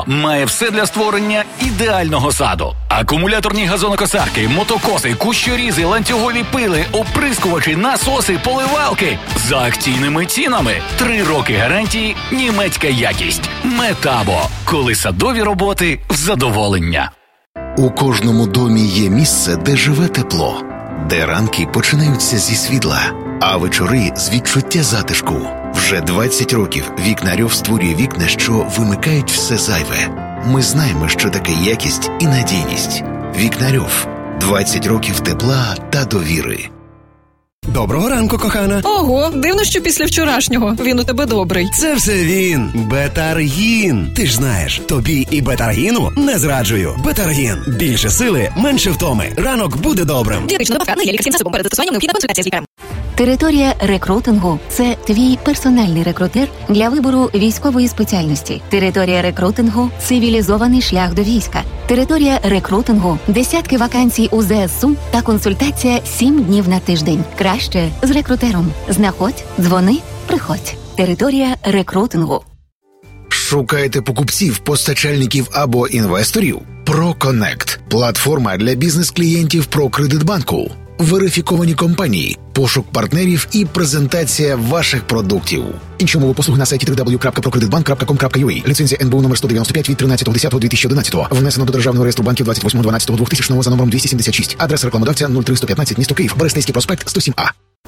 Має все для створення ідеального саду. Акумуляторні газонокосарки, мотокоси, кущорізи, ланцюгові пили, оприскувачі, насоси, поливалки. За акційними цінами. 3 роки гарантії, німецька якість. Метабо. Коли садові роботи в задоволення. У кожному домі є місце, де живе тепло. Де ранки починаються зі світла, а вечори з відчуття затишку. Вже 20 років Вікнарьов створює вікна, що вимикають все зайве. Ми знаємо, що таке якість і надійність. Вікнарьов. 20 років тепла та довіри. Доброго ранку, кохана. Ого, дивно, що після вчорашнього він у тебе добрий. Це все він. Бетаргін. Ти ж знаєш, тобі і Бетаргіну не зраджую. Бетаргін. Більше сили, менше втоми. Ранок буде добрим. Дієтична добавка не є лікарським засобом. Перед застосуванням необхідна консультація з лікарем. Територія рекрутингу – це твій персональний рекрутер для вибору військової спеціальності. Територія рекрутингу – цивілізований шлях до війська. Територія рекрутингу – десятки вакансій у ЗСУ та консультація 7 днів на тиждень. Краще з рекрутером. Знаходь, дзвони, приходь. Територія рекрутингу. Шукаєте покупців, постачальників або інвесторів? ProConnect – платформа для бізнес-клієнтів ProCreditBanku. Верифіковані компанії, пошук партнерів і презентація ваших продуктів. Інші умови послуг на сайті www.procreditbank.com.ua. Ліцензія НБУ номер 195 від 13.10.2011. Внесено до Державного реєстру банків 28.12.2000 за номером 276. Адреса рекламодавця 0315, місто Київ, Берестейський проспект, 107А.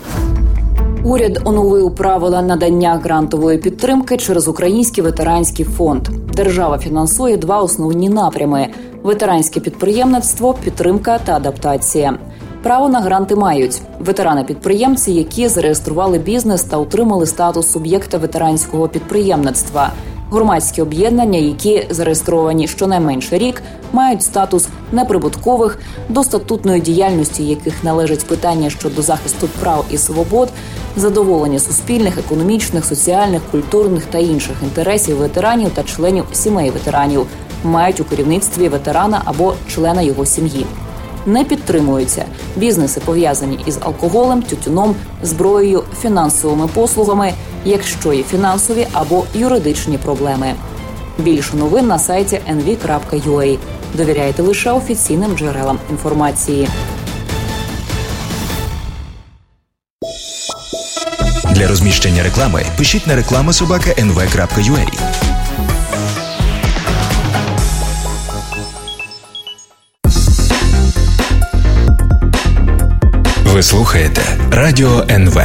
Уряд оновив правила надання грантової підтримки через Український ветеранський фонд. Держава фінансує 2 основні напрями – ветеранське підприємництво, підтримка та адаптація. Право на гранти мають ветерани-підприємці, які зареєстрували бізнес та отримали статус суб'єкта ветеранського підприємництва. Громадські об'єднання, які зареєстровані щонайменше рік, мають статус неприбуткових, до статутної діяльності яких належить питання щодо захисту прав і свобод, задоволення суспільних, економічних, соціальних, культурних та інших інтересів ветеранів та членів сімей ветеранів, мають у керівництві ветерана або члена його сім'ї. Не підтримуються бізнеси, пов'язані із алкоголем, тютюном, зброєю, фінансовими послугами, якщо є фінансові або юридичні проблеми. Більше новин на сайті nv.ua. Довіряйте лише офіційним джерелам інформації. Для розміщення реклами пишіть на reklama@nv.ua. Ви слухаєте Радіо НВ.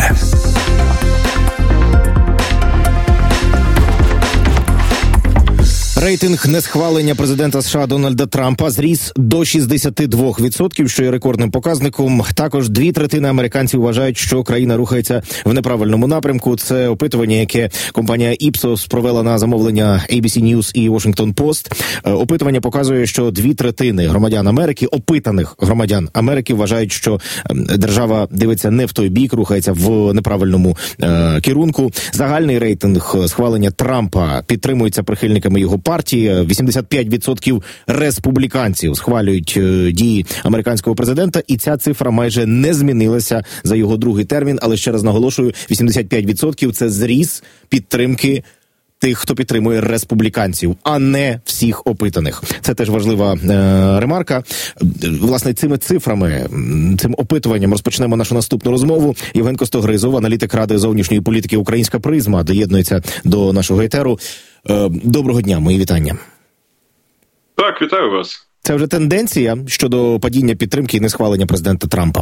Рейтинг несхвалення президента США Дональда Трампа зріс до 62%, що є рекордним показником. Також 2/3 американців вважають, що країна рухається в неправильному напрямку. Це опитування, яке компанія Ipsos провела на замовлення ABC News і Washington Post. Опитування показує, що 2/3 громадян Америки, опитаних громадян Америки, вважають, що держава дивиться не в той бік, рухається в неправильному керунку. Загальний рейтинг схвалення Трампа підтримується прихильниками його партії. 85% республіканців схвалюють дії американського президента, і ця цифра майже не змінилася за його другий термін, але ще раз наголошую, 85% – це зріс підтримки тих, хто підтримує республіканців, а не всіх опитаних. Це теж важлива ремарка. Власне, цими цифрами, цим опитуванням розпочнемо нашу наступну розмову. Євген Костогризов, аналітик Ради зовнішньої політики «Українська призма», доєднується до нашого етеру. Доброго дня, мої вітання. Так, вітаю вас. Це вже тенденція щодо падіння підтримки і несхвалення президента Трампа?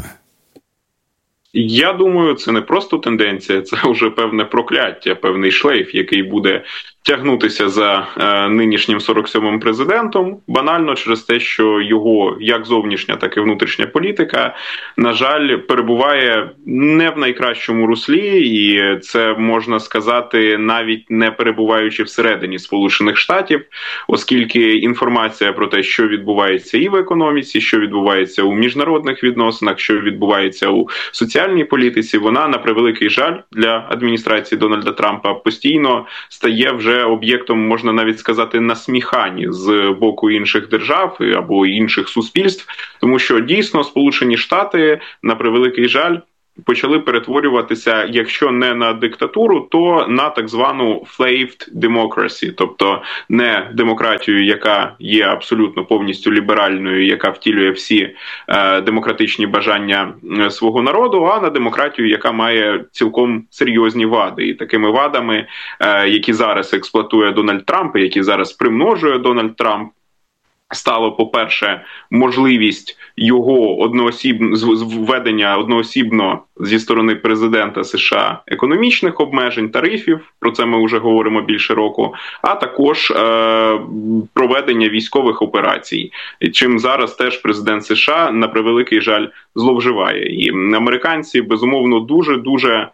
Я думаю, це не просто тенденція, це вже певне прокляття, певний шлейф, який буде тягнутися за нинішнім 47-м президентом, банально через те, що його як зовнішня, так і внутрішня політика, на жаль, перебуває не в найкращому руслі, і це можна сказати навіть не перебуваючи всередині Сполучених Штатів, оскільки інформація про те, що відбувається і в економіці, що відбувається у міжнародних відносинах, що відбувається у соціальній політиці, вона, на превеликий жаль, для адміністрації Дональда Трампа постійно стає вже об'єктом, можна навіть сказати, насміхань з боку інших держав або інших суспільств, тому що дійсно Сполучені Штати, на превеликий жаль, почали перетворюватися, якщо не на диктатуру, то на так звану flaved democracy, тобто не демократію, яка є абсолютно повністю ліберальною, яка втілює всі демократичні бажання свого народу, а на демократію, яка має цілком серйозні вади. І такими вадами, які зараз експлуатує Дональд Трамп, які зараз примножує Дональд Трамп, стало, по-перше, можливість його введення одноосібно зі сторони президента США економічних обмежень, тарифів, про це ми вже говоримо більше року, а також проведення військових операцій, чим зараз теж президент США, на превеликий жаль, зловживає. І американці, безумовно, дуже-дуже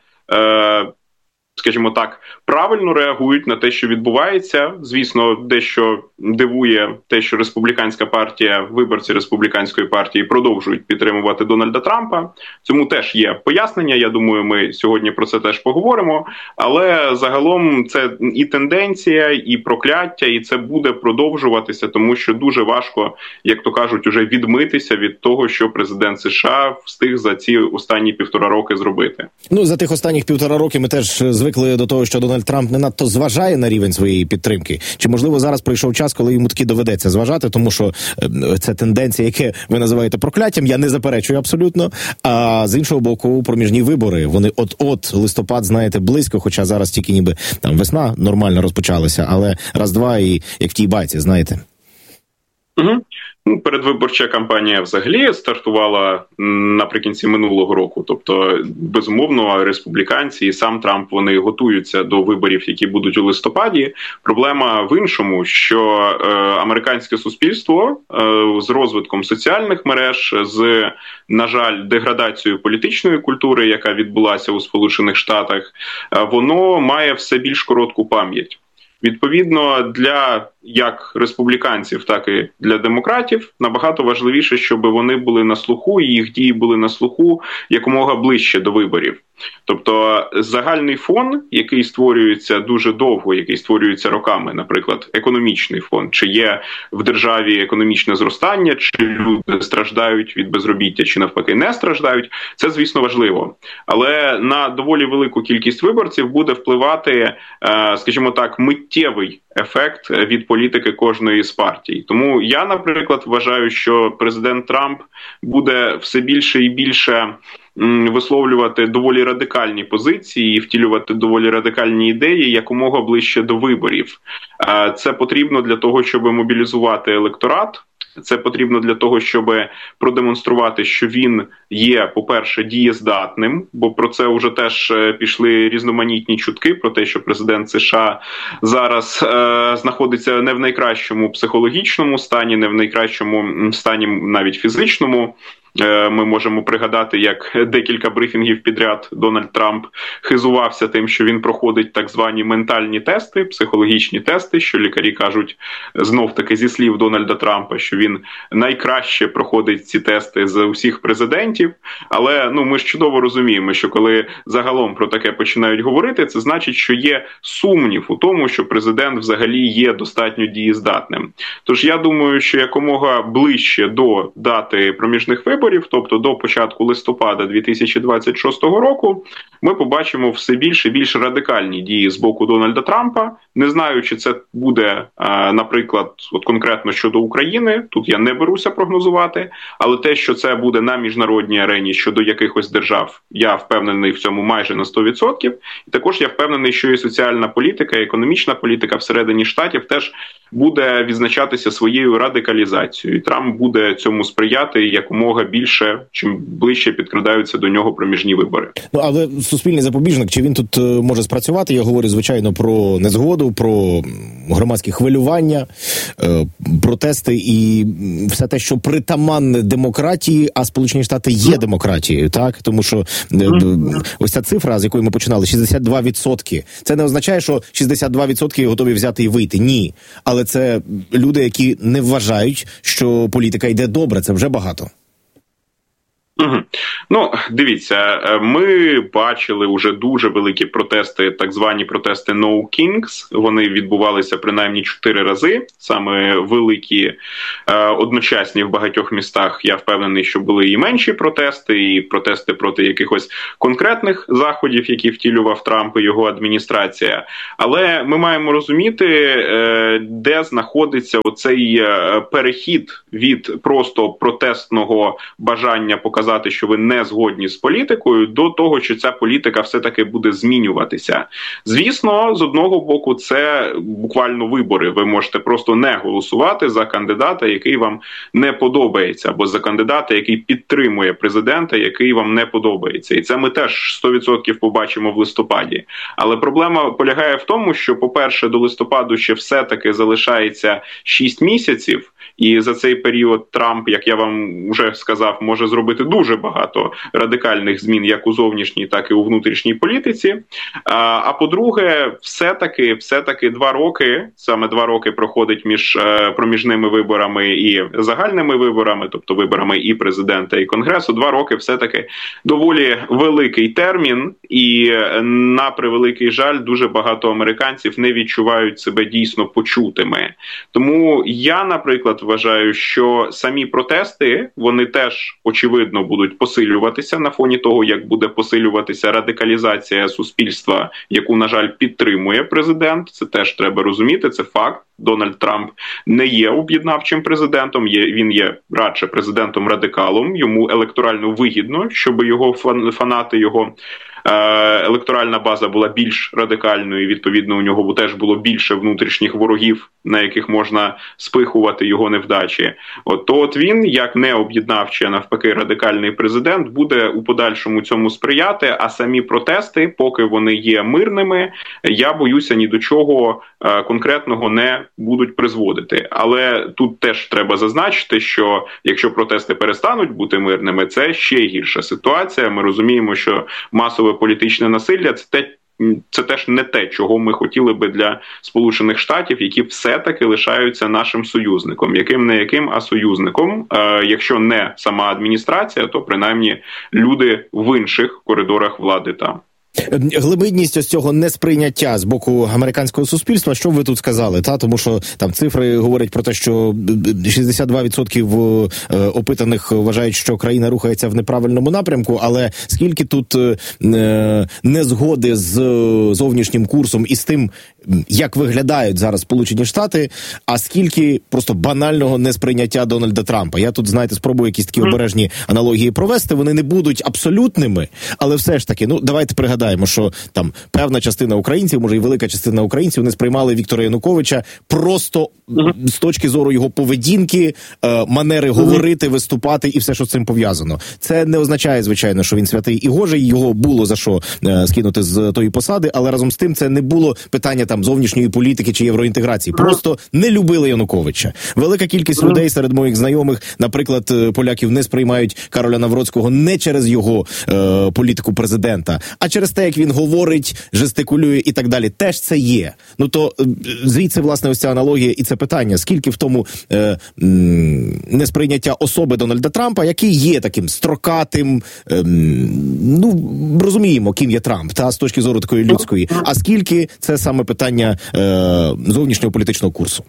скажімо так, правильно реагують на те, що відбувається. Звісно, дещо дивує те, що республіканська партія, виборці республіканської партії продовжують підтримувати Дональда Трампа. Цьому теж є пояснення, я думаю, ми сьогодні про це теж поговоримо. Але загалом це і тенденція, і прокляття, і це буде продовжуватися, тому що дуже важко, як то кажуть, уже відмитися від того, що президент США встиг за ці останні 1,5 роки зробити. Ну, за тих останніх 1,5 роки ми теж звикли до того, що Дональд Трамп не надто зважає на рівень своєї підтримки. Чи, можливо, зараз прийшов час, коли йому таки доведеться зважати, тому що це тенденція, яке ви називаєте прокляттям, я не заперечую абсолютно. А з іншого боку, проміжні вибори, вони от листопад, знаєте, близько, хоча зараз тільки ніби там весна нормально розпочалася, але раз-два і як в тій байці, знаєте. Угу. Передвиборча кампанія взагалі стартувала наприкінці минулого року. Тобто, безумовно, республіканці і сам Трамп, вони готуються до виборів, які будуть у листопаді. Проблема в іншому, що американське суспільство з розвитком соціальних мереж, з, на жаль, деградацією політичної культури, яка відбулася у Сполучених Штатах, воно має все більш коротку пам'ять. Відповідно, для як республіканців, так і для демократів набагато важливіше, щоб вони були на слуху, і їх дії були на слуху якомога ближче до виборів. Тобто загальний фон, який створюється дуже довго, який створюється роками, наприклад, економічний фон, чи є в державі економічне зростання, чи люди страждають від безробіття, чи навпаки не страждають, це, звісно, важливо. Але на доволі велику кількість виборців буде впливати, скажімо так, миттєвий ефект від політики кожної з партій. Тому я, наприклад, вважаю, що президент Трамп буде все більше і більше висловлювати доволі радикальні позиції і втілювати доволі радикальні ідеї якомога ближче до виборів. Це потрібно для того, щоб мобілізувати електорат. Це потрібно для того, щоб продемонструвати, що він є, по-перше, дієздатним, бо про це вже теж пішли різноманітні чутки про те, що президент США зараз знаходиться не в найкращому психологічному стані, не в найкращому стані навіть фізичному. Ми можемо пригадати, як декілька брифінгів підряд Дональд Трамп хизувався тим, що він проходить так звані ментальні тести, психологічні тести, що лікарі кажуть, знов-таки зі слів Дональда Трампа, що він найкраще проходить ці тести з усіх президентів. Але ми ж чудово розуміємо, що коли загалом про таке починають говорити, це значить, що є сумнів у тому, що президент взагалі є достатньо дієздатним. Тож я думаю, що якомога ближче до дати проміжних виборів, тобто до початку листопада 2026 року, ми побачимо все більше і більш радикальні дії з боку Дональда Трампа. Не знаю, чи це буде, наприклад, от конкретно щодо України, тут я не беруся прогнозувати, але те, що це буде на міжнародній арені щодо якихось держав, я впевнений в цьому майже на 100%. І також я впевнений, що і соціальна політика, і економічна політика всередині штатів теж буде відзначатися своєю радикалізацією. І Трамп буде цьому сприяти якомога більше, чим ближче підкрадаються до нього проміжні вибори. Але суспільний запобіжник, чи він тут може спрацювати? Я говорю, звичайно, про незгоду, про громадські хвилювання, протести і все те, що притаманне демократії, а Сполучені Штати є демократією, так? Тому що ось ця цифра, з якої ми починали, 62%. Це не означає, що 62% готові взяти і вийти. Ні. Але це люди, які не вважають, що політика йде добре. Це вже багато. Ну, дивіться, ми бачили вже дуже великі протести, так звані протести No Kings. Вони відбувалися принаймні 4 рази, саме великі, одночасні в багатьох містах. Я впевнений, що були і менші протести, і протести проти якихось конкретних заходів, які втілював Трамп і його адміністрація. Але ми маємо розуміти, де знаходиться оцей перехід від просто протестного бажання показати, що ви не згодні з політикою, до того, що ця політика все-таки буде змінюватися. Звісно, з одного боку, це буквально вибори. Ви можете просто не голосувати за кандидата, який вам не подобається, або за кандидата, який підтримує президента, який вам не подобається. І це ми теж 100% побачимо в листопаді. Але проблема полягає в тому, що, по-перше, до листопаду ще все-таки залишається 6 місяців, і за цей період Трамп, як я вам вже сказав, може зробити дуже багато радикальних змін як у зовнішній, так і у внутрішній політиці. А по-друге, все-таки 2 роки, саме 2 роки проходить між проміжними виборами і загальними виборами, тобто виборами і президента, і Конгресу. 2 роки все-таки доволі великий термін, і на превеликий жаль, дуже багато американців не відчувають себе дійсно почутими. Тому я, наприклад, вважаю, що самі протести, вони теж, очевидно, будуть посилюватися на фоні того, як буде посилюватися радикалізація суспільства, яку, на жаль, підтримує президент. Це теж треба розуміти, це факт. Дональд Трамп не є об'єднавчим президентом, він є радше президентом-радикалом. Йому електорально вигідно, щоб його фанати, його електоральна база була більш радикальною, і, відповідно, у нього теж було більше внутрішніх ворогів, на яких можна спихувати його невдачі. От він, як не об'єднавчий, а навпаки радикальний президент, буде у подальшому цьому сприяти, а самі протести, поки вони є мирними, я боюся, ні до чого конкретного не будуть призводити. Але тут теж треба зазначити, що якщо протести перестануть бути мирними, це ще гірша ситуація. Ми розуміємо, що масове політичне насилля – це теж не те, чого ми хотіли би для Сполучених Штатів, які все-таки лишаються нашим союзником. Яким не яким, а союзником. Якщо не сама адміністрація, то принаймні люди в інших коридорах влади там. Глибинність ось цього несприйняття з боку американського суспільства, що ви тут сказали? Тому що там цифри говорять про те, що 62% опитаних вважають, що країна рухається в неправильному напрямку, але скільки тут незгоди з зовнішнім курсом і з тим, як виглядають зараз Сполучені Штати, а скільки просто банального несприйняття Дональда Трампа. Я тут, знаєте, спробую якісь такі обережні аналогії провести, вони не будуть абсолютними, але все ж таки, давайте пригадаємо, що там певна частина українців, може і велика частина українців, не сприймали Віктора Януковича просто з точки зору його поведінки, манери говорити, виступати і все, що з цим пов'язано. Це не означає, звичайно, що він святий і гожий, його було за що скинути з тої посади, але разом з тим це не було питання там зовнішньої політики чи євроінтеграції. Просто не любили Януковича. Велика кількість людей серед моїх знайомих, наприклад, поляків, не сприймають Кароля Навроцького не через його політику президента, а через те, як він говорить, жестикулює і так далі. Теж це є. То звідси, власне, ось ця аналогія і це питання. Скільки в тому несприйняття особи Дональда Трампа, який є таким строкатим, розуміємо, ким є Трамп, з точки зору такої людської, а скільки це саме питання зовнішнього політичного курсу?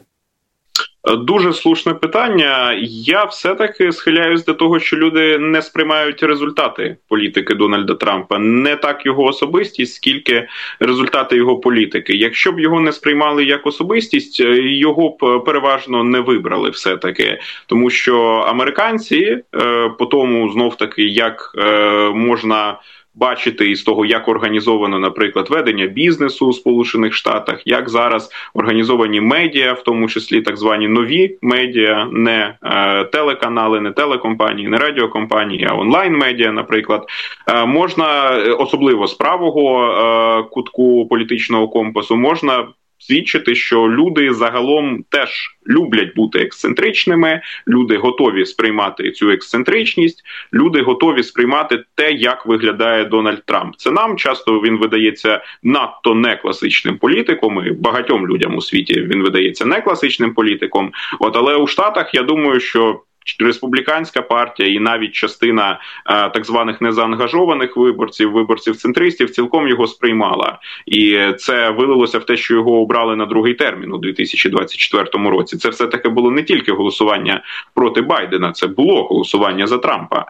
Дуже слушне питання. Я все-таки схиляюсь до того, що люди не сприймають результати політики Дональда Трампа. Не так його особистість, скільки результати його політики. Якщо б його не сприймали як особистість, його б переважно не вибрали все-таки. Тому що американці, по тому знов-таки, як можна бачити із того, як організовано, наприклад, ведення бізнесу у Сполучених Штатах, як зараз організовані медіа, в тому числі так звані нові медіа, не телеканали, не телекомпанії, не радіокомпанії, а онлайн-медіа, наприклад, можна, особливо з правого кутку політичного компасу, можна свідчити, що люди загалом теж люблять бути ексцентричними, люди готові сприймати цю ексцентричність, люди готові сприймати те, як виглядає Дональд Трамп. Це нам часто він видається надто некласичним політиком, і багатьом людям у світі він видається некласичним політиком. Але у Штатах, я думаю, що республіканська партія і навіть частина так званих незаангажованих виборців центристів цілком його сприймала. І це вилилося в те, що його обрали на другий термін у 2024 році. Це все-таки було не тільки голосування проти Байдена, це було голосування за Трампа.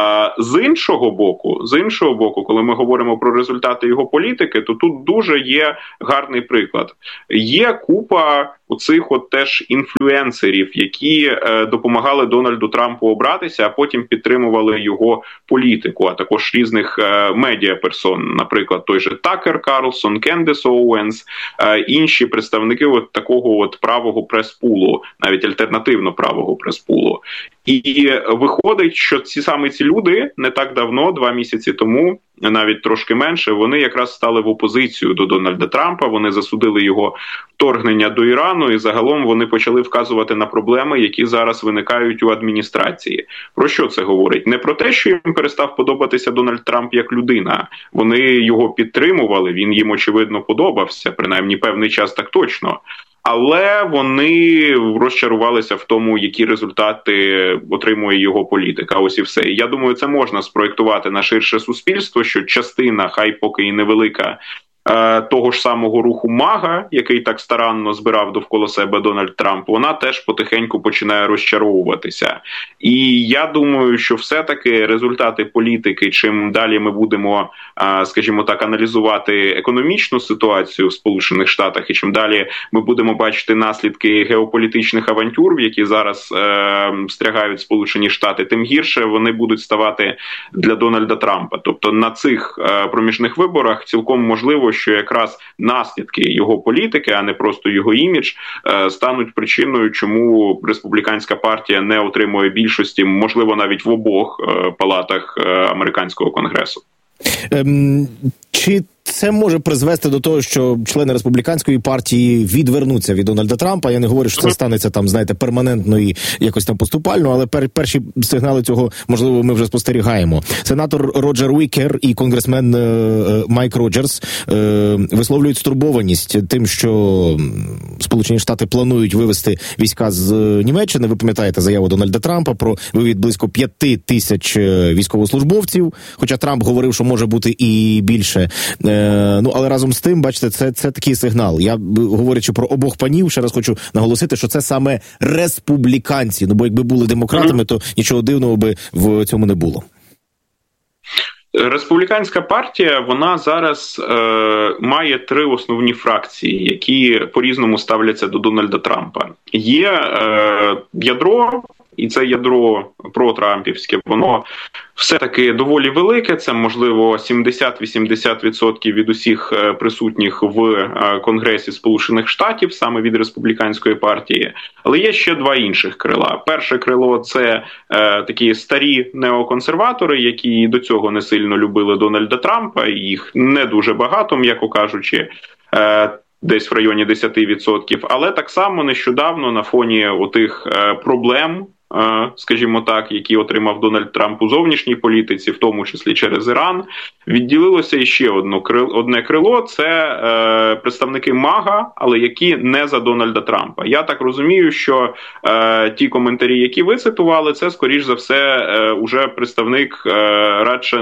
З іншого боку, коли ми говоримо про результати його політики, то тут дуже є гарний приклад. Є купа оцих от теж інфлюенсерів, які допомагали Дональду Трампу обратися, а потім підтримували його політику, а також різних медіаперсон, наприклад, той же Такер Карлсон, Кендіс Оуенс, інші представники от такого от правого прес-пулу, навіть альтернативно правого прес-пулу. І виходить, що ці люди не так давно, 2 місяці тому, навіть трошки менше, вони якраз стали в опозицію до Дональда Трампа, вони засудили його вторгнення до Ірану, і загалом вони почали вказувати на проблеми, які зараз виникають у адміністрації. Про що це говорить? Не про те, що їм перестав подобатися Дональд Трамп як людина. Вони його підтримували, він їм, очевидно, подобався, принаймні певний час так точно. Але вони розчарувалися в тому, які результати отримує його політика. Ось і все. І я думаю, це можна спроєктувати на ширше суспільство, що частина, хай поки і невелика, того ж самого руху МАГА, який так старанно збирав довкола себе Дональд Трамп, вона теж потихеньку починає розчаровуватися. І я думаю, що все-таки результати політики, чим далі ми будемо, скажімо так, аналізувати економічну ситуацію в Сполучених Штатах, і чим далі ми будемо бачити наслідки геополітичних авантюр, в які зараз встрягають Сполучені Штати, тим гірше вони будуть ставати для Дональда Трампа. Тобто на цих проміжних виборах цілком можливо, що якраз наслідки його політики, а не просто його імідж, стануть причиною, чому республіканська партія не отримує більшості, можливо, навіть в обох палатах американського конгресу. Чи це може призвести до того, що члени республіканської партії відвернуться від Дональда Трампа? Я не говорю, що це станеться там, знаєте, перманентно і якось там поступально, але перші сигнали цього, можливо, ми вже спостерігаємо. Сенатор Роджер Уікер і конгресмен Майк Роджерс висловлюють стурбованість тим, що Сполучені Штати планують вивести війська з Німеччини. Ви пам'ятаєте заяву Дональда Трампа про вивід близько 5 тисяч військовослужбовців, хоча Трамп говорив, що може бути і більше. Ну, але разом з тим, бачите, це такий сигнал. Я, говорячи про обох панів, ще раз хочу наголосити, що це саме республіканці. Ну, бо якби були демократами, то нічого дивного би в цьому не було. Республіканська партія, вона зараз має 3 основні фракції, які по-різному ставляться до Дональда Трампа. Є ядро, і це ядро протрампівське, воно все-таки доволі велике, це, можливо, 70-80% від усіх присутніх в Конгресі Сполучених Штатів, саме від республіканської партії. Але є ще 2 інших крила. Перше крило – це такі старі неоконсерватори, які до цього не сильно любили Дональда Трампа, їх не дуже багато, м'яко кажучи, десь в районі 10%. Але так само нещодавно на фоні отих проблем, скажімо так, які отримав Дональд Трамп у зовнішній політиці, в тому числі через Іран, відділилося іще одне крило – це представники МАГА, але які не за Дональда Трампа. Я так розумію, що ті коментарі, які ви цитували, це, скоріш за все, уже представник радше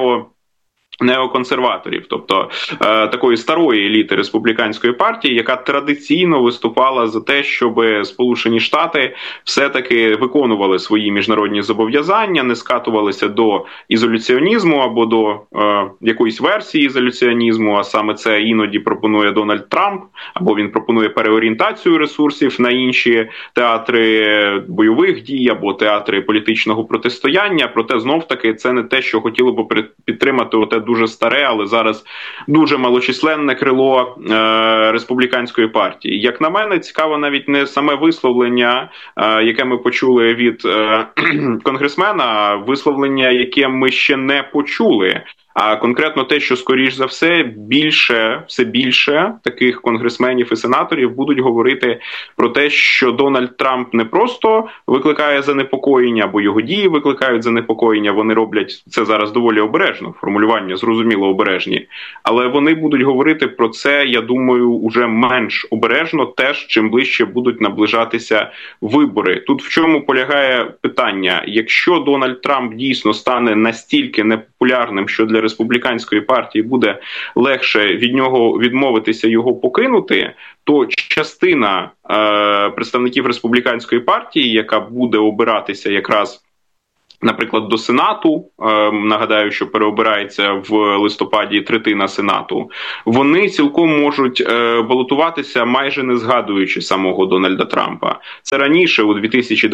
неоконсерваторів, тобто такої старої еліти республіканської партії, яка традиційно виступала за те, щоб Сполучені Штати все-таки виконували свої міжнародні зобов'язання, не скатувалися до ізоляціонізму або до якоїсь версії ізоляціонізму, а саме це іноді пропонує Дональд Трамп, або він пропонує переорієнтацію ресурсів на інші театри бойових дій або театри політичного протистояння, проте знов-таки це не те, що хотіло б підтримати оте дуже старе, але зараз дуже малочисленне крило республіканської партії. Як на мене, цікаво навіть не саме висловлення, яке ми почули від конгресмена, а висловлення, яке ми ще не почули А конкретно те, що, скоріш за все, все більше таких конгресменів і сенаторів будуть говорити про те, що Дональд Трамп не просто викликає занепокоєння, або його дії викликають занепокоєння, вони роблять це зараз доволі обережно, формулювання зрозуміло обережні, але вони будуть говорити про це, я думаю, уже менш обережно теж, чим ближче будуть наближатися вибори. Тут в чому полягає питання? Якщо Дональд Трамп дійсно стане настільки непопулярним, що для республіканської партії буде легше від нього відмовитися, його покинути, то частина представників республіканської партії, яка буде обиратися якраз, наприклад, до Сенату, нагадаю, що переобирається в листопаді третина Сенату, вони цілком можуть балотуватися, майже не згадуючи самого Дональда Трампа. Це раніше, у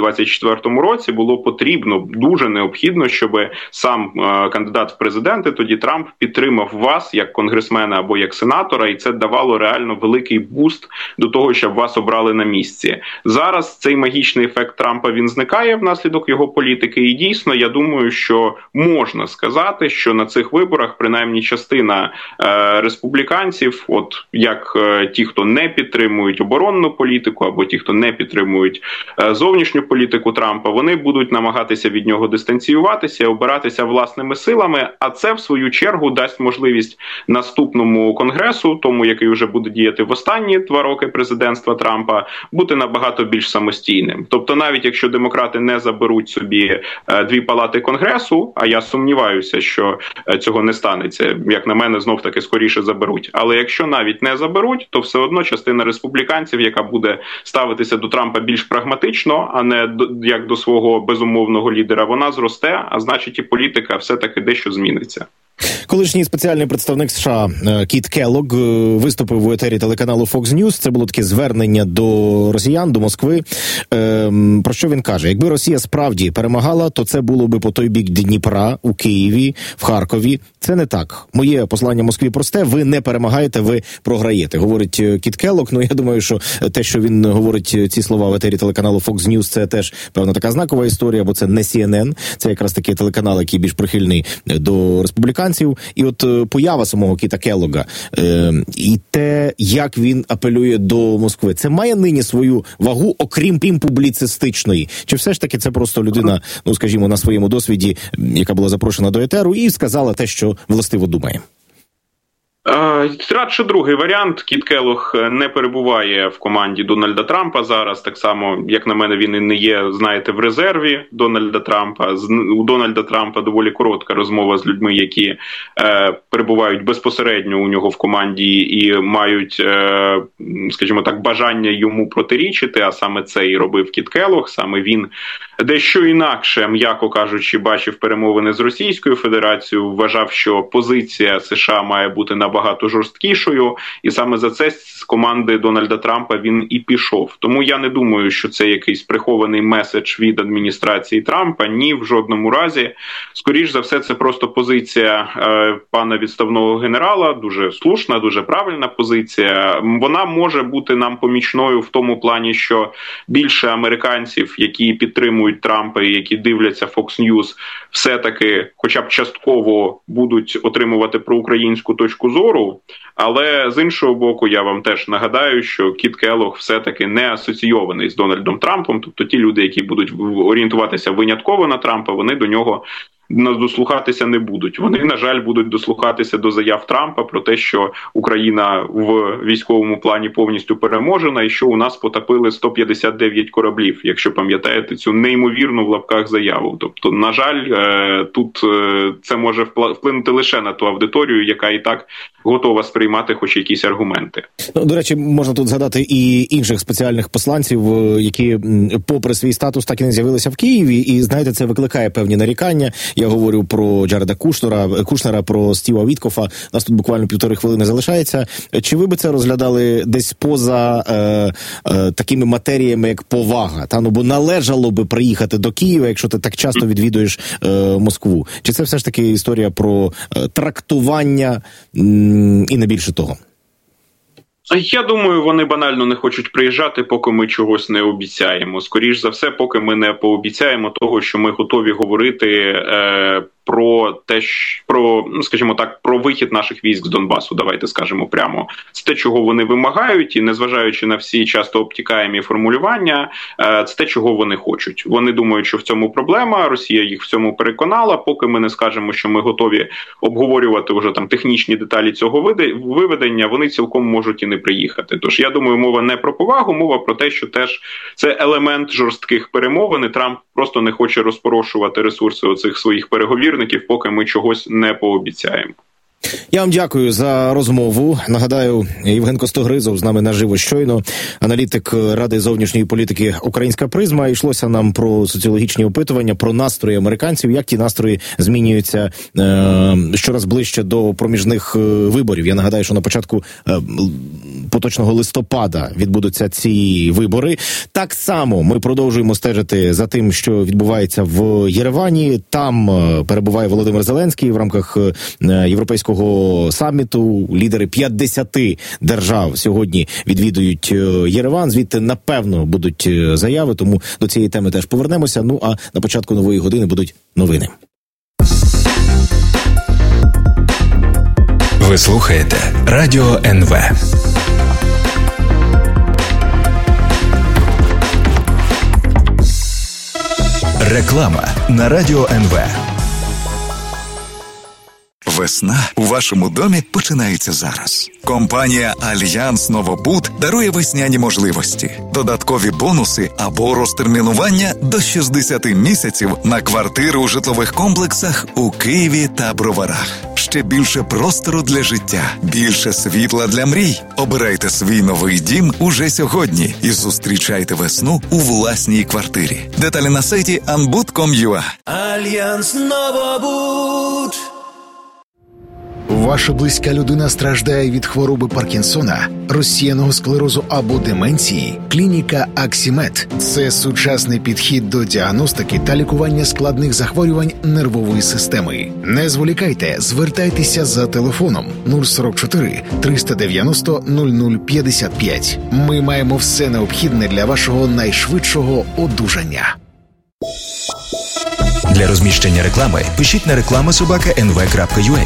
2024 році, було потрібно, дуже необхідно, щоб сам кандидат в президенти, тоді Трамп, підтримав вас як конгресмена або як сенатора, і це давало реально великий буст до того, щоб вас обрали на місці. Зараз цей магічний ефект Трампа, він зникає внаслідок його політики, і дійсно, я думаю, що можна сказати, що на цих виборах принаймні частина республіканців, от як ті, хто не підтримують оборонну політику, або ті, хто не підтримують зовнішню політику Трампа, вони будуть намагатися від нього дистанціюватися, обиратися власними силами, а це в свою чергу дасть можливість наступному конгресу, тому, який вже буде діяти в останні 2 роки президентства Трампа, бути набагато більш самостійним. Тобто навіть якщо демократи не заберуть собі 2 палати Конгресу, а я сумніваюся, що цього не станеться, як на мене, знов-таки скоріше заберуть. Але якщо навіть не заберуть, то все одно частина республіканців, яка буде ставитися до Трампа більш прагматично, а не як до свого безумовного лідера, вона зросте, а значить і політика все-таки дещо зміниться. Колишній спеціальний представник США Кіт Келлог виступив у етері телеканалу Fox News. Це було таке звернення до росіян, до Москви. Про що він каже? Якби Росія справді перемагала, то це було би по той бік Дніпра, у Києві, в Харкові. Це не так. Моє послання Москві просте. Ви не перемагаєте, ви програєте. Говорить Кіт Келлог. Ну, я думаю, що те, що він говорить ці слова в етері телеканалу Fox News, це теж, певно, така знакова історія, бо це не CNN. Це якраз такий телеканал, який більш прихильний до республіканців. І от поява самого Кіта Келлога і те, як він апелює до Москви, це має нині свою вагу, окрім публіцистичної? Чи все ж таки це просто людина, ну, скажімо, на своєму досвіді, яка була запрошена до етеру, і сказала те, що властиво думає? Радше другий варіант. Кіт Келлог не перебуває в команді Дональда Трампа зараз, так само, як на мене, він і не є, знаєте, в резерві Дональда Трампа. У Дональда Трампа доволі коротка розмова з людьми, які перебувають безпосередньо у нього в команді і мають, скажімо так, бажання йому протирічити, а саме це і робив Кіт Келлог, саме він дещо інакше, м'яко кажучи, бачив перемовини з Російською Федерацією, вважав, що позиція США має бути набагато жорсткішою, і саме за це з команди Дональда Трампа він і пішов. Тому я не думаю, що це якийсь прихований меседж від адміністрації Трампа, ні, в жодному разі. Скоріш за все, це просто позиція пана відставного генерала, дуже слушна, дуже правильна позиція. Вона може бути нам помічною в тому плані, що більше американців, які підтримують Трампа і які дивляться Fox News, все-таки хоча б частково будуть отримувати проукраїнську точку зору. Але з іншого боку, я вам теж нагадаю, що Кіт Келлог все-таки не асоційований з Дональдом Трампом. Тобто ті люди, які будуть орієнтуватися винятково на Трампа, вони до нього дослухатися не будуть. Вони, на жаль, будуть дослухатися до заяв Трампа про те, що Україна в військовому плані повністю переможена і що у нас потопили 159 кораблів, якщо пам'ятаєте цю неймовірну в лапках заяву. Тобто, на жаль, тут це може вплинути лише на ту аудиторію, яка і так готова сприймати хоч якісь аргументи. Ну, до речі, можна тут згадати і інших спеціальних посланців, які попри свій статус так і не з'явилися в Києві, і, знаєте, це викликає певні нарікання. Я говорю про Джареда Кушнера, про Стіва Віткофа. Нас тут буквально 1,5 хвилини залишається. Чи ви би це розглядали десь поза такими матеріями, як повага? Ну, бо належало би приїхати до Києва, якщо ти так часто відвідуєш Москву. Чи це все ж таки історія про трактування і не більше того? Я думаю, вони банально не хочуть приїжджати, поки ми чогось не обіцяємо. Скоріш за все, поки ми не пообіцяємо того, що ми готові говорити про те, скажімо так, про вихід наших військ з Донбасу, давайте скажемо прямо. Це те, чого вони вимагають, і незважаючи на всі часто обтікаємі формулювання, це те, чого вони хочуть. Вони думають, що в цьому проблема, Росія їх в цьому переконала, поки ми не скажемо, що ми готові обговорювати вже там технічні деталі цього виведення, вони цілком можуть і не приїхати. Тож, я думаю, мова не про повагу, мова про те, що теж це елемент жорстких перемовин, і Трамп просто не хоче розпорошувати ресурси оцих своїх переговірників, поки ми чогось не пообіцяємо. Я вам дякую за розмову. Нагадаю, Євген Костогризов з нами наживо щойно, аналітик Ради зовнішньої політики «Українська призма». Йшлося нам про соціологічні опитування, про настрої американців, як ті настрої змінюються щораз ближче до проміжних виборів. Я нагадаю, що на початку поточного листопада відбудуться ці вибори. Так само ми продовжуємо стежити за тим, що відбувається в Єревані. Там перебуває Володимир Зеленський в рамках європейського саміту. Лідери 50 держав сьогодні відвідують Єреван. Звідти, напевно, будуть заяви, тому до цієї теми теж повернемося. Ну, а на початку нової години будуть новини. Ви слухаєте Радіо НВ. Реклама на Радіо НВ. Весна у вашому домі починається зараз. Компанія «Альянс Новобуд» дарує весняні можливості, додаткові бонуси або розтермінування до 60 місяців на квартири у житлових комплексах у Києві та Броварах. Ще більше простору для життя, більше світла для мрій. Обирайте свій новий дім уже сьогодні і зустрічайте весну у власній квартирі. Деталі на сайті anbud.com.ua. Альянс Новобуд. Ваша близька людина страждає від хвороби Паркінсона, розсіяного склерозу або деменції? Клініка Аксімед – це сучасний підхід до діагностики та лікування складних захворювань нервової системи. Не зволікайте, звертайтеся за телефоном 044 390 0055. Ми маємо все необхідне для вашого найшвидшого одужання. Для розміщення реклами пишіть на reklama@nv.ua.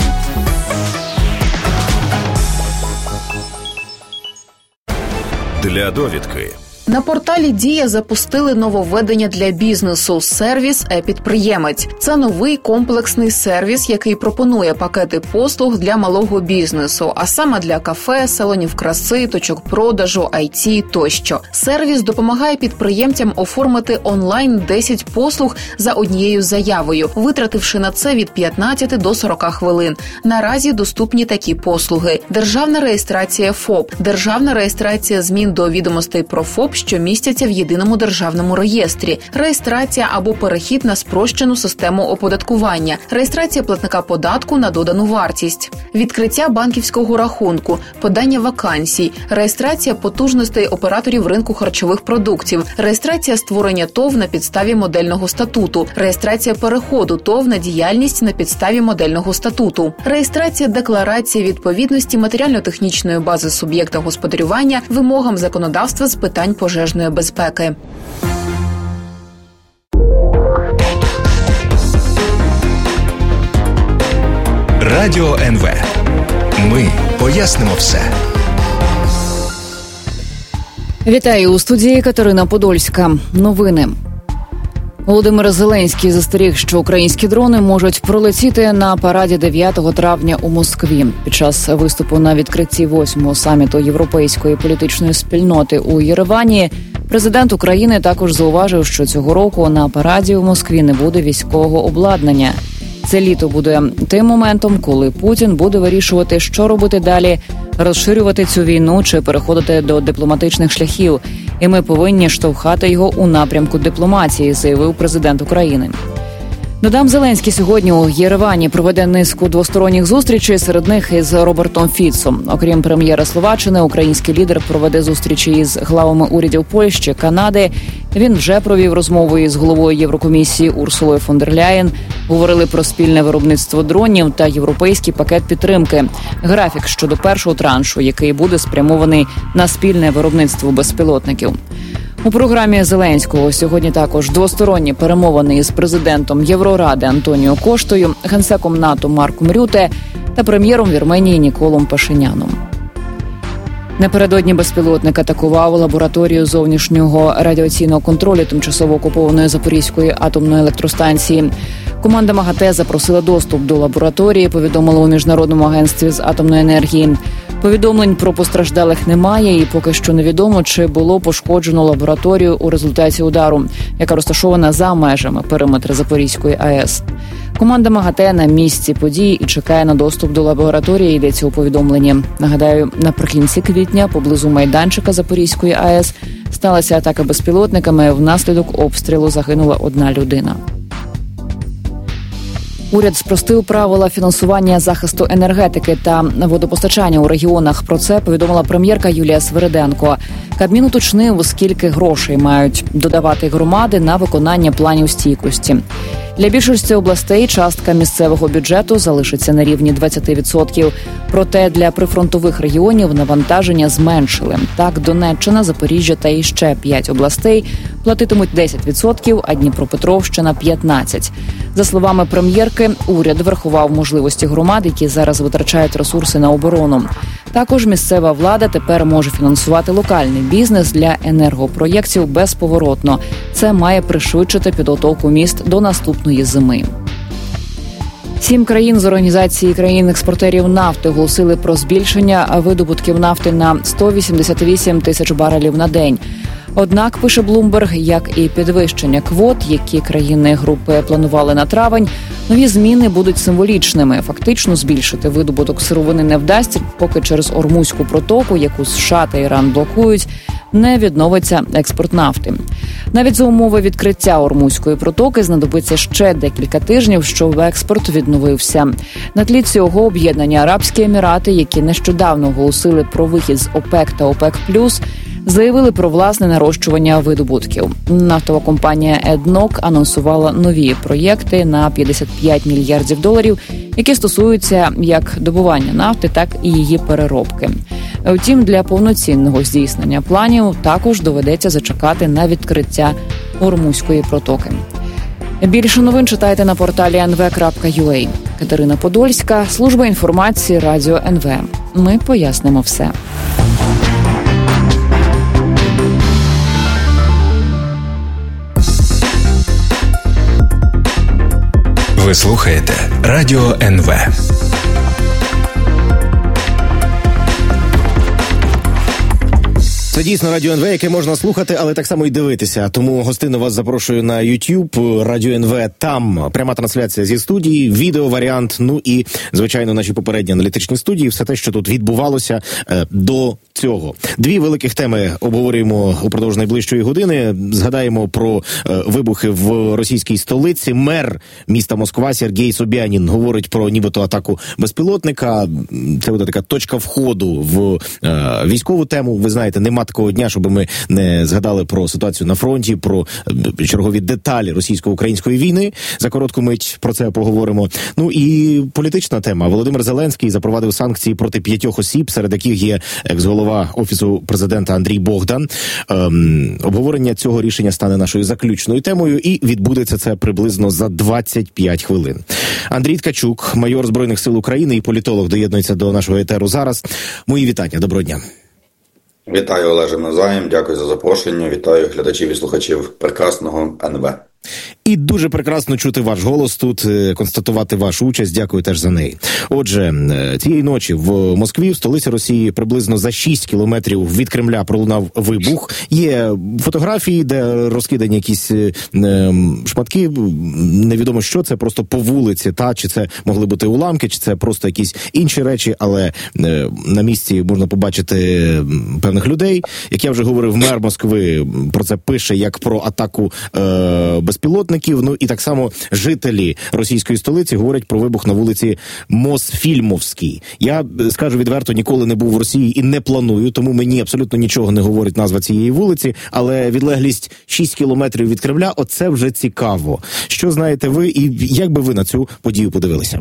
Для довідки. На порталі «Дія» запустили нововведення для бізнесу – сервіс «Е-підприємець». Це новий комплексний сервіс, який пропонує пакети послуг для малого бізнесу, а саме для кафе, салонів краси, точок продажу, IT тощо. Сервіс допомагає підприємцям оформити онлайн 10 послуг за однією заявою, витративши на це від 15 до 40 хвилин. Наразі доступні такі послуги: державна реєстрація ФОП, державна реєстрація змін до відомостей про ФОП, що містяться в єдиному державному реєстрі, реєстрація або перехід на спрощену систему оподаткування, реєстрація платника податку на додану вартість, відкриття банківського рахунку, подання вакансій, реєстрація потужностей операторів ринку харчових продуктів, реєстрація створення ТОВ на підставі модельного статуту, реєстрація переходу ТОВ на діяльність на підставі модельного статуту, реєстрація декларації відповідності матеріально-технічної бази суб'єкта господарювання вимогам законодавства з питань пожежної безпеки. Радіо НВ. Ми пояснимо все. Вітаю, у студії Катерина Подольська. Новини. Володимир Зеленський застеріг, що українські дрони можуть пролетіти на параді 9 травня у Москві. Під час виступу на відкритті 8-го саміту Європейської політичної спільноти у Єревані президент України також зауважив, що цього року на параді у Москві не буде військового обладнання. Це літо буде тим моментом, коли Путін буде вирішувати, що робити далі – розширювати цю війну чи переходити до дипломатичних шляхів. І ми повинні штовхати його у напрямку дипломатії, заявив президент України. Додам, Зеленський сьогодні у Єревані проведе низку двосторонніх зустрічей, серед них із Робертом Фіцом. Окрім прем'єра Словаччини, український лідер проведе зустрічі із главами урядів Польщі, Канади. Він вже провів розмову із головою Єврокомісії Урсулою фон дер Ляєн. Говорили про спільне виробництво дронів та європейський пакет підтримки. Графік щодо першого траншу, який буде спрямований на спільне виробництво безпілотників. У програмі Зеленського сьогодні також двосторонні перемовини із президентом Євроради Антоніо Коштою, генсеком НАТО Марком Рюте та прем'єром Вірменії Ніколом Пашиняном. Напередодні безпілотник атакував лабораторію зовнішнього радіаційного контролю тимчасово окупованої Запорізької атомної електростанції. Команда МАГАТЕ запросила доступ до лабораторії, повідомили у Міжнародному агентстві з атомної енергії. Повідомлень про постраждалих немає і поки що невідомо, чи було пошкоджено лабораторію у результаті удару, яка розташована за межами периметра Запорізької АЕС. Команда МАГАТЕ на місці події і чекає на доступ до лабораторії, йдеться у повідомленні. Нагадаю, наприкінці квітня поблизу майданчика Запорізької АЕС сталася атака безпілотниками, внаслідок обстрілу загинула одна людина. Уряд спростив правила фінансування захисту енергетики та водопостачання у регіонах. Про це повідомила прем'єрка Юлія Свириденко. Кабмін уточнив, скільки грошей мають додавати громади на виконання планів стійкості. Для більшості областей частка місцевого бюджету залишиться на рівні 20%. Проте для прифронтових регіонів навантаження зменшили. Так, Донеччина, Запоріжжя та іще 5 областей платитимуть 10%, а Дніпропетровщина – 15%. За словами прем'єрки, уряд врахував можливості громад, які зараз витрачають ресурси на оборону. Також місцева влада тепер може фінансувати локальний бізнес для енергопроєктів безповоротно. Це має пришвидшити підготовку міст до наступної зими. 7 країн з Організації країн-експортерів нафти оголосили про збільшення видобутків нафти на 188 тисяч барелів на день. Однак, пише Bloomberg, як і підвищення квот, які країни групи планували на травень, нові зміни будуть символічними. Фактично збільшити видобуток сировини не вдасться, поки через Ормузьку протоку, яку США та Іран блокують, не відновиться експорт нафти. Навіть за умови відкриття Ормузької протоки знадобиться ще декілька тижнів, щоб експорт відновився. На тлі цього Об'єднані Арабські Емірати, які нещодавно оголосили про вихід з ОПЕК та ОПЕК+, заявили про власне нарощування видобутків. Нафтова компанія EDNOC анонсувала нові проєкти на $55 мільярдів, які стосуються як добування нафти, так і її переробки. Втім, для повноцінного здійснення планів також доведеться зачекати на відкриття Ормузької протоки. Більше новин читайте на порталі nv.ua. Катерина Подольська, служба інформації Радіо НВ. Ми пояснимо все. Ви слухаєте Радіо НВ. Це дійсно Радіо НВ, яке можна слухати, але так само і дивитися. Тому гостинно вас запрошую на YouTube, Радіо НВ. Там пряма трансляція зі студії, відеоваріант, ну і, звичайно, наші попередні аналітичні студії, все те, що тут відбувалося до цього. Дві великих теми обговорюємо упродовж найближчої години. Згадаємо про вибухи в російській столиці. Мер міста Москва Сергій Собянін говорить про нібито атаку безпілотника. Це буде така точка входу в військову тему. Ви знаєте, нема такого дня, щоб ми не згадали про ситуацію на фронті, про чергові деталі російсько-української війни. За коротку мить про це поговоримо. Ну і політична тема. Володимир Зеленський запровадив санкції проти 5 осіб, серед яких є екс-голова Офісу президента Андрій Богдан. Обговорення цього рішення стане нашою заключною темою і відбудеться це приблизно за 25 хвилин. Андрій Ткачук, майор Збройних сил України і політолог, доєднується до нашого етеру зараз. Мої вітання. Доброго дня. Вітаю, Олеже, навзаєм. Дякую за запрошення. Вітаю глядачів і слухачів прекрасного НВ. І дуже прекрасно чути ваш голос тут, констатувати вашу участь. Дякую теж за неї. Отже, цієї ночі в Москві, в столиці Росії, приблизно за 6 кілометрів від Кремля пролунав вибух. Є фотографії, де розкидані якісь шматки. Невідомо, що це, просто по вулиці, чи це могли бути уламки, чи це просто якісь інші речі, але на місці можна побачити певних людей. Як я вже говорив, мер Москви про це пише, як про атаку безпілотників. Ну і так само жителі російської столиці говорять про вибух на вулиці Мосфільмовській. Я скажу відверто, ніколи не був в Росії і не планую, тому мені абсолютно нічого не говорить назва цієї вулиці, але відлеглість 6 кілометрів від Кремля, оце вже цікаво. Що знаєте ви і як би ви на цю подію подивилися?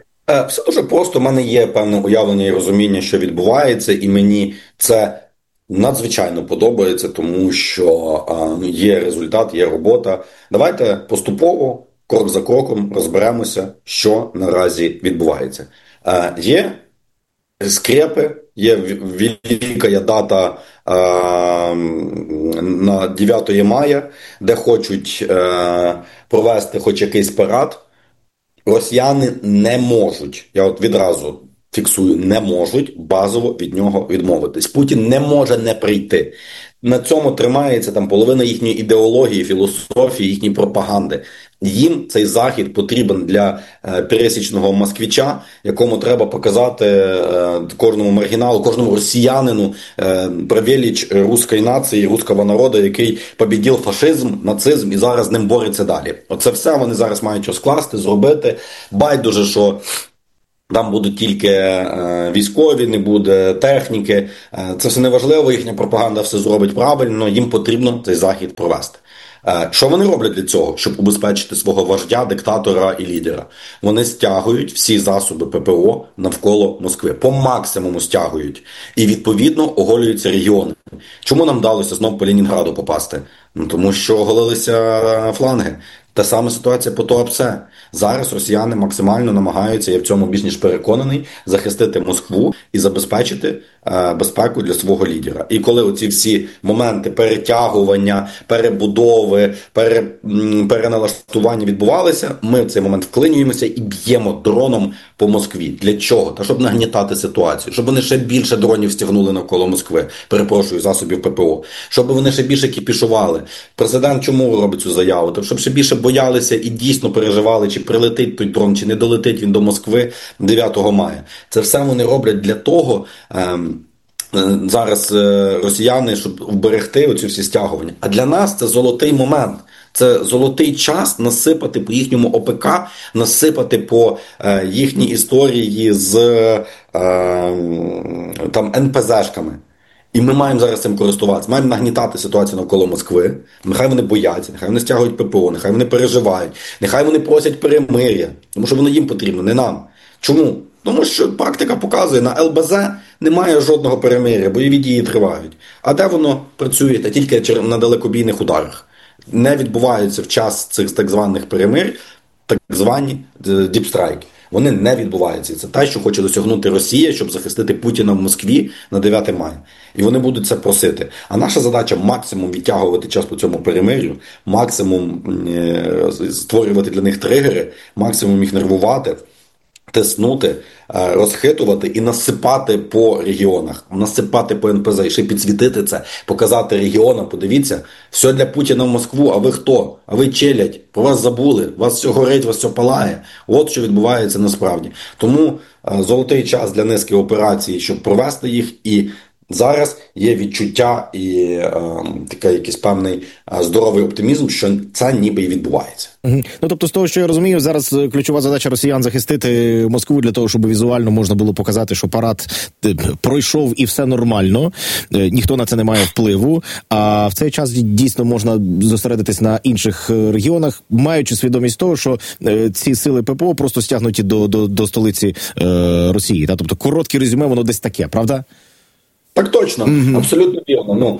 Все дуже просто. У мене є певне уявлення і розуміння, що відбувається, і мені це надзвичайно подобається, тому що є результат, є робота. Давайте поступово, крок за кроком розберемося, що наразі відбувається. Є скрепи, є велика дата на 9 мая, де хочуть провести хоч якийсь парад. Росіяни не можуть, я от відразу фіксую, не можуть базово від нього відмовитись. Путін не може не прийти. На цьому тримається там половина їхньої ідеології, філософії, їхньої пропаганди. Їм цей захід потрібен для пересічного москвича, якому треба показати кожному маргіналу, кожному росіянину про велич руської нації, руського народу, який побідів фашизм, нацизм і зараз з ним бореться далі. Оце все вони зараз мають розкласти, зробити. Байдуже, що там будуть тільки військові, не буде техніки. Це все неважливо, їхня пропаганда все зробить правильно, їм потрібно цей захід провести. Що вони роблять для цього, щоб убезпечити свого вождя, диктатора і лідера? Вони стягують всі засоби ППО навколо Москви. По максимуму стягують. І, відповідно, оголюються регіони. Чому нам вдалося знов по Ленінграду попасти? Тому що оголилися фланги. Та сама ситуація по Туапсе. Зараз росіяни максимально намагаються, я в цьому більш ніж переконаний, захистити Москву і забезпечити безпеку для свого лідера. І коли оці всі моменти перетягування, перебудови, переналаштування відбувалися, ми в цей момент вклинюємося і б'ємо дроном по Москві. Для чого? Та щоб нагнітати ситуацію, щоб вони ще більше дронів стягнули навколо Москви, перепрошую, засобів ППО, щоб вони ще більше кіпішували. Президент чому робить цю заяву? Тобто, щоб ще більше боялися і дійсно переживали, чи прилетить той дрон, чи не долетить він до Москви 9 мая. Це все вони роблять для того, зараз росіяни, щоб вберегти оці всі стягування. А для нас це золотий момент. Це золотий час насипати по їхньому ОПК, насипати по їхній історії з там НПЗшками. І ми маємо зараз цим користуватися. Маємо нагнітати ситуацію навколо Москви. Нехай вони бояться, нехай вони стягують ППО, нехай вони переживають, нехай вони просять перемир'я. Тому що воно їм потрібно, не нам. Чому? Тому що практика показує, на ЛБЗ немає жодного перемир'я, бойові дії тривають. А де воно працює? Та тільки на далекобійних ударах. Не відбуваються в час цих так званих перемир'я, так звані діпстрайки. Вони не відбуваються. Це те, що хоче досягнути Росія, щоб захистити Путіна в Москві на 9 мая. І вони будуть це просити. А наша задача максимум відтягувати час по цьому перемир'ю, максимум створювати для них тригери, максимум їх нервувати, тиснути, розхитувати і насипати по регіонах, насипати по НПЗ, і ще підсвітити це, показати регіонам, подивіться, все для Путіна в Москву, а ви хто? А ви челядь, про вас забули, вас все горить, вас все палає. От що відбувається насправді. Тому золотий час для низки операцій, щоб провести їх, і зараз є відчуття і такий якийсь певний здоровий оптимізм, що це ніби і відбувається. Ну, тобто, з того, що я розумію, зараз ключова задача росіян захистити Москву для того, щоб візуально можна було показати, що парад пройшов і все нормально, ніхто на це не має впливу, а в цей час дійсно можна зосередитись на інших регіонах, маючи свідомість того, що ці сили ППО просто стягнуті до столиці Росії. Та? Тобто, коротке резюме, воно десь таке, правда? Так точно, абсолютно вірно.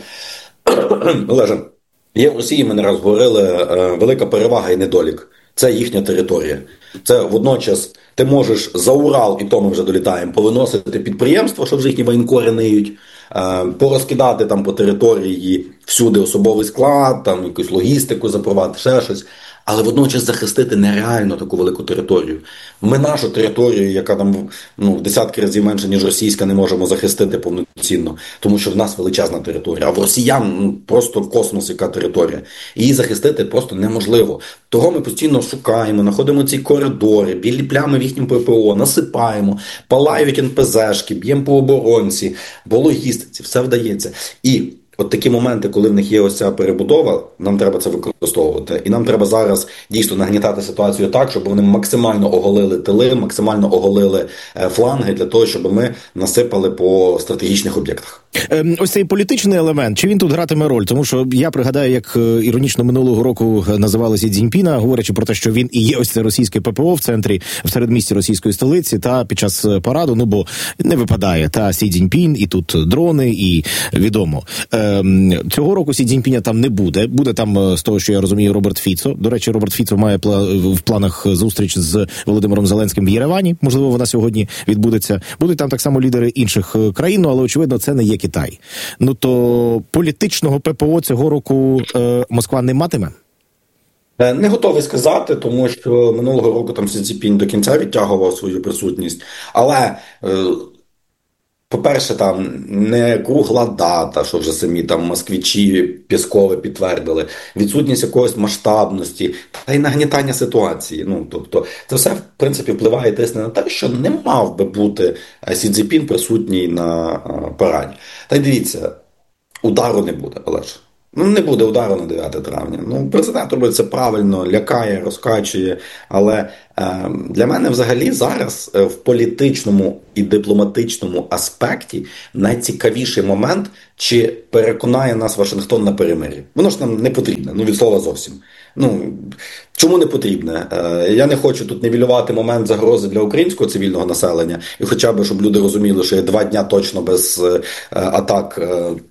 Олеже, є в Росії, ми не раз говорили, велика перевага і недолік. Це їхня територія. Це водночас ти можеш за Урал, і то ми вже долітаємо, повиносити підприємства, що вже їхні воєнкори ниють, порозкидати там по території всюди особовий склад, там якусь логістику запровадити, ще щось. Але водночас захистити нереально таку велику територію. Ми нашу територію, яка там в десятки разів менше, ніж російська, не можемо захистити повноцінно, тому що в нас величезна територія. А в росіян просто в космос яка територія. І її захистити просто неможливо. Того ми постійно шукаємо, знаходимо ці коридори, білі плями в їхньому ППО, насипаємо, палають НПЗшки, б'ємо по оборонці, по логістиці, все вдається. І от такі моменти, коли в них є ось ця перебудова, нам треба це використовувати. І нам треба зараз дійсно нагнітати ситуацію так, щоб вони максимально оголили тили, максимально оголили фланги для того, щоб ми насипали по стратегічних об'єктах. Ось цей політичний елемент, чи він тут гратиме роль? Тому що я пригадаю, як іронічно минулого року називали Сі Цзіньпіна, говорячи про те, що він і є ось це російське ППО в центрі, в середмісті російської столиці, та під час параду, ну бо не випадає, та Сі Цзіньпін, і тут дрони, і відомо. Цього року Сі Цзіньпіня там не буде. Буде там, з того, що я розумію, Роберт Фіцо. До речі, Роберт Фіцо має в планах зустріч з Володимиром Зеленським в Єревані. Можливо, вона сьогодні відбудеться. Будуть там так само лідери інших країн, але, очевидно, це не є Китай. Ну, то політичного ППО цього року Москва не матиме? Не готовий сказати, тому що минулого року там Сі Цзіньпін до кінця відтягував свою присутність. Але, по-перше, там не кругла дата, що вже самі там москвичі Пєскови підтвердили, відсутність якоїсь масштабності, та й нагнітання ситуації. Ну, тобто, це все, в принципі, впливає тисне на те, що не мав би бути Сі Цзіньпін присутній на параді. Та й дивіться, удару не буде, Олеж. Ну, не буде удару на 9 травня. Ну, президент робить це правильно, лякає, розкачує. Але для мене взагалі зараз в політичному і дипломатичному аспекті найцікавіший момент, чи переконає нас Вашингтон на перемир'ї. Воно ж нам не потрібне, ну від слова зовсім. Ну, чому не потрібне? Я не хочу тут нівелювати момент загрози для українського цивільного населення, і хоча б, щоб люди розуміли, що є 2 дня точно без атак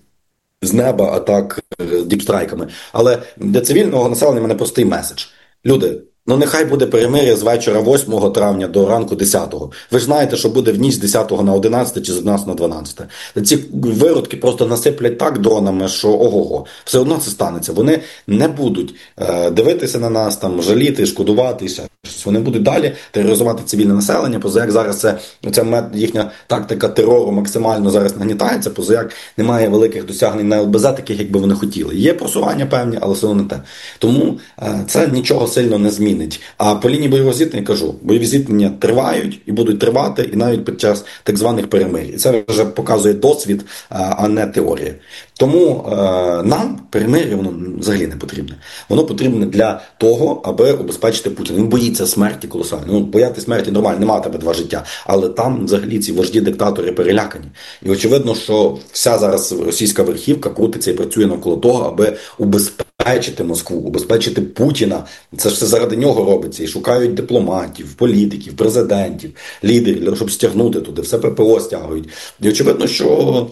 з неба, атак діпстрайками. Але для цивільного населення в мене простий меседж. Люди, ну нехай буде перемир'я з вечора 8 травня до ранку 10-го. Ви ж знаєте, що буде в ніч з 10 на 11 чи з 11 на 12. Ці виродки просто насиплять так дронами, що ого-го. Все одно це станеться. Вони не будуть дивитися на нас, там, жаліти, шкодувати і ще щось. Вони будуть далі тероризувати цивільне населення, позаяк зараз ця їхня тактика терору максимально зараз нагнітається, позаяк немає великих досягнень на ЛБЗ, таких, якби вони хотіли. Є просування певні, але все одно не те. Тому це нічого сильно не змінить. А по лінії бойового зіткнення, кажу, бойові зіткнення тривають і будуть тривати, і навіть під час так званих перемир'я. І це вже показує досвід, а не теорія. Тому нам перемир'я воно взагалі не потрібне. Воно потрібне для того, аби обезпечити Путіна. Він боїться смерті колосально. Ну, бояти смерті нормально, немає тебе 2 життя. Але там взагалі ці вожді-диктатори перелякані. І очевидно, що вся зараз російська верхівка крутиться і працює навколо того, аби убезпечити Москву, убезпечити Путіна. Це ж все заради нього робиться. І шукають дипломатів, політиків, президентів, лідерів, щоб стягнути туди. Все ППО стягують. І очевидно, що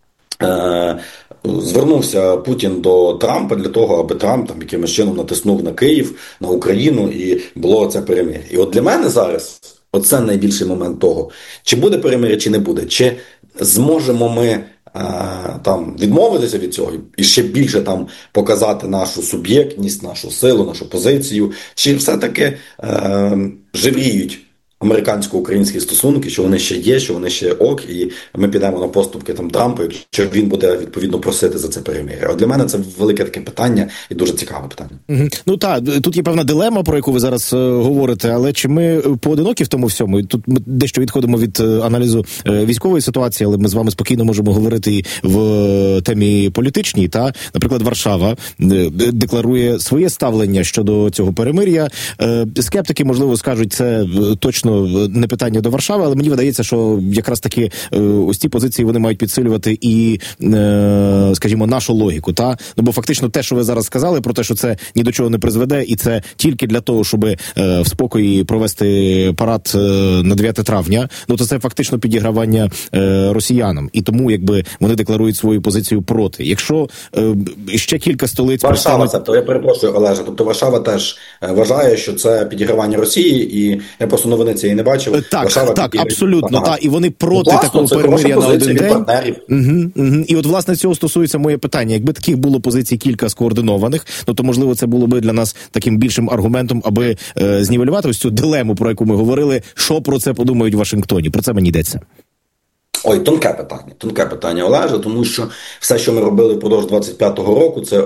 звернувся Путін до Трампа для того, аби Трамп там якимось чином натиснув на Київ, на Україну, і було це перемир'я. І от для мене зараз оце найбільший момент того, чи буде перемир'я, чи не буде, чи зможемо ми там відмовитися від цього і ще більше там показати нашу суб'єктність, нашу силу, нашу позицію, чи все-таки живіють американсько-українські стосунки, що вони ще є, що вони ще ок, і ми підемо на поступки там Трампу, якщо він буде відповідно просити за це перемир'я. От для мене це велике таке питання і дуже цікаве питання. Ну так, тут є певна дилема, про яку ви зараз говорите, але чи ми поодинокі в тому всьому? Тут ми дещо відходимо від аналізу військової ситуації, але ми з вами спокійно можемо говорити і в темі політичній. Та, наприклад, Варшава декларує своє ставлення щодо цього перемир'я. Скептики, можливо, скажуть, це точно не питання до Варшави, але мені видається, що якраз таки ось ці позиції вони мають підсилювати і, скажімо, нашу логіку. Та? Ну, бо фактично те, що ви зараз сказали, про те, що це ні до чого не призведе, і це тільки для того, щоб в спокої провести парад на 9 травня, ну то це фактично підігравання росіянам. І тому, якби, вони декларують свою позицію проти. Якщо ще кілька столиць... Варшава, це, то я перепрошую, Олеже, тобто Варшава теж вважає, що це підігравання Росії, і я просто новини цієї не бачив. Так, абсолютно, так. І вони проти такого перемир'я на один день. І от, власне, цього стосується моє питання. Якби таких було позицій кілька скоординованих, ну, то, можливо, це було би для нас таким більшим аргументом, аби знівелювати ось цю дилему, про яку ми говорили, що про це подумають в Вашингтоні. Про це мені йдеться. Ой, тонке питання, Олеже, тому що все, що ми робили впродовж 25-го року, це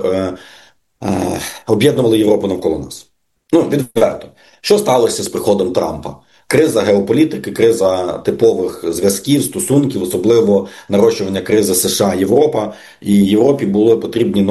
об'єднували Європу навколо нас. Ну, відверто. Що сталося з приходом Трампа? криза геополітики, криза типових зв'язків, стосунків, особливо нарощування кризи США-Європа. І Європі були потрібні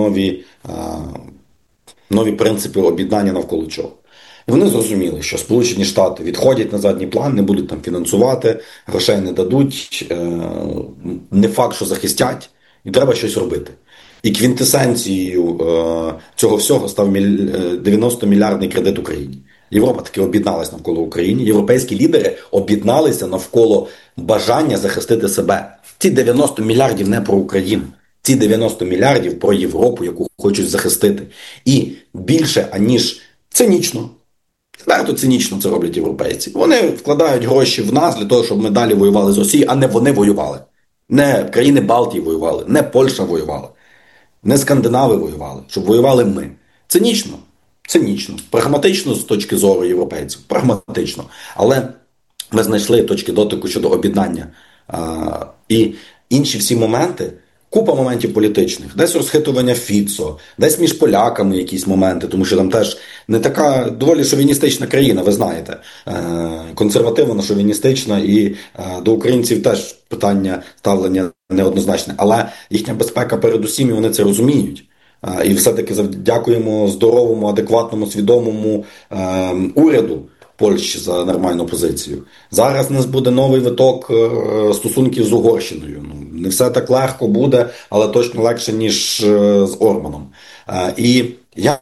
нові принципи об'єднання навколо чого. І вони зрозуміли, що Сполучені Штати відходять на задній план, не будуть там фінансувати, грошей не дадуть, не факт, що захистять, і треба щось робити. І квінтесенцією цього всього став 90-мільярдний кредит Україні. Європа таки об'єдналася навколо України. Європейські лідери об'єдналися навколо бажання захистити себе. Ці 90 мільярдів не про Україну. Ці 90 мільярдів про Європу, яку хочуть захистити. І більше, аніж цинічно, знаєте, цинічно це роблять європейці. Вони вкладають гроші в нас для того, щоб ми далі воювали з Росією, а не вони воювали. Не країни Балтії воювали, не Польща воювала, не скандинави воювали, щоб воювали ми. Цинічно. Цинічно. Прагматично з точки зору європейців. Прагматично. Але ми знайшли точки дотику щодо об'єднання. І інші всі моменти, купа моментів політичних. Десь розхитування Фіцо, десь між поляками якісь моменти, тому що там теж не така доволі шовіністична країна, ви знаєте. Консервативна, шовіністична, і до українців теж питання ставлення неоднозначне. Але їхня безпека передусім, і вони це розуміють. І все-таки дякуємо здоровому, адекватному, свідомому уряду Польщі за нормальну позицію. Зараз у нас буде новий виток стосунків з Угорщиною. Не все так легко буде, але точно легше, ніж з Орбаном. І я